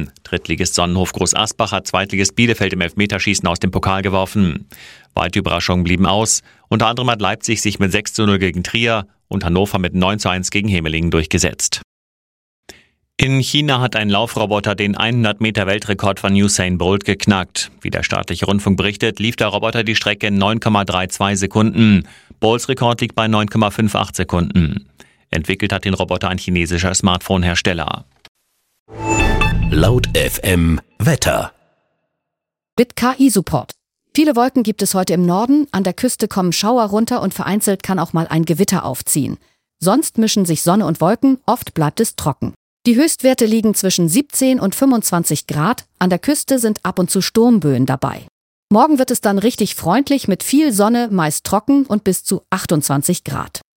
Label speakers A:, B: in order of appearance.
A: getroffen. Drittligist Sonnenhof Groß Asbach hat Zweitligist Bielefeld im Elfmeterschießen aus dem Pokal geworfen. Weitere Überraschungen blieben aus. Unter anderem hat Leipzig sich mit 6:0 gegen Trier und Hannover mit 9:1 gegen Hemelingen durchgesetzt. In China hat ein Laufroboter den 100-Meter-Weltrekord von Usain Bolt geknackt. Wie der staatliche Rundfunk berichtet, lief der Roboter die Strecke in 9,32 Sekunden. Bolts Rekord liegt bei 9,58 Sekunden. Entwickelt hat den Roboter ein chinesischer Smartphone-Hersteller.
B: Laut FM Wetter.
C: Mit KI-Support. Viele Wolken gibt es heute im Norden, an der Küste kommen Schauer runter und vereinzelt kann auch mal ein Gewitter aufziehen. Sonst mischen sich Sonne und Wolken, oft bleibt es trocken. Die Höchstwerte liegen zwischen 17 und 25 Grad, an der Küste sind ab und zu Sturmböen dabei. Morgen wird es dann richtig freundlich mit viel Sonne, meist trocken und bis zu 28 Grad.